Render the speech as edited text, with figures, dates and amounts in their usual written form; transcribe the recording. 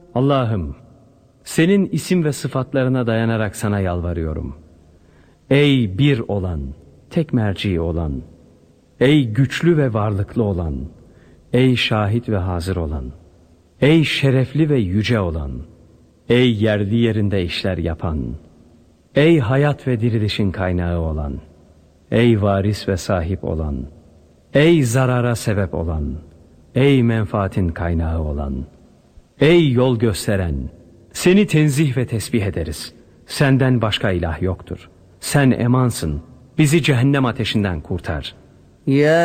Allah'ım, senin isim ve sıfatlarına dayanarak sana yalvarıyorum. Ey bir olan, tek merci olan, ey güçlü ve varlıklı olan, ey şahit ve hazır olan, ey şerefli ve yüce olan, ey yerli yerinde işler yapan, ey hayat ve dirilişin kaynağı olan, ey varis ve sahip olan, ey zarara sebep olan, ey menfaatin kaynağı olan, ey yol gösteren, seni tenzih ve tesbih ederiz. Senden başka ilah yoktur. Sen emansın, bizi cehennem ateşinden kurtar. Ya